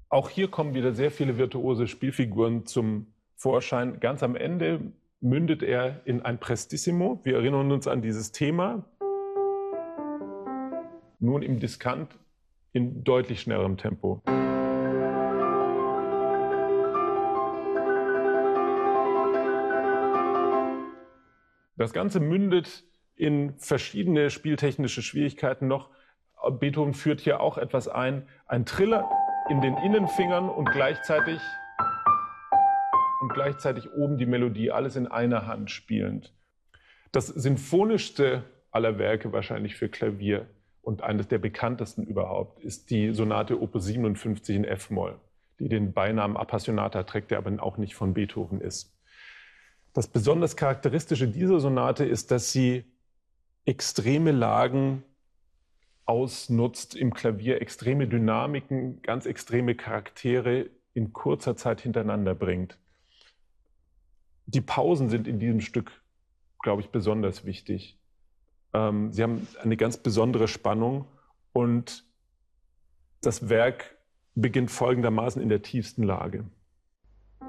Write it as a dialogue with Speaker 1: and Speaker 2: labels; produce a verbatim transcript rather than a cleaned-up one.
Speaker 1: Auch hier kommen wieder sehr viele virtuose Spielfiguren zum Vorschein. Ganz am Ende mündet er in ein Prestissimo. Wir erinnern uns an dieses Thema. Nun im Diskant in deutlich schnellerem Tempo. Das Ganze mündet in verschiedene spieltechnische Schwierigkeiten noch. Beethoven führt hier auch etwas ein. Ein Triller in den Innenfingern und gleichzeitig, und gleichzeitig oben die Melodie, alles in einer Hand spielend. Das sinfonischste aller Werke wahrscheinlich für Klavier und eines der bekanntesten überhaupt ist die Sonate Opus siebenundfünfzig in F-Moll, die den Beinamen Appassionata trägt, der aber auch nicht von Beethoven ist. Das besonders Charakteristische dieser Sonate ist, dass sie extreme Lagen ausnutzt im Klavier, extreme Dynamiken, ganz extreme Charaktere in kurzer Zeit hintereinander bringt. Die Pausen sind in diesem Stück, glaube ich, besonders wichtig. Ähm, sie haben eine ganz besondere Spannung und das Werk beginnt folgendermaßen in der tiefsten Lage.